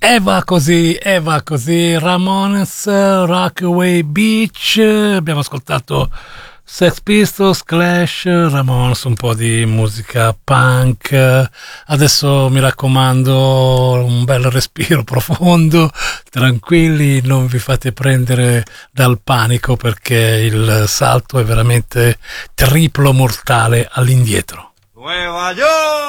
E va così, Ramones, Rockaway Beach, abbiamo ascoltato Sex Pistols, Clash, Ramones, un po' di musica punk, adesso mi raccomando un bel respiro profondo, tranquilli, non vi fate prendere dal panico perché il salto è veramente triplo mortale all'indietro. Nueva York!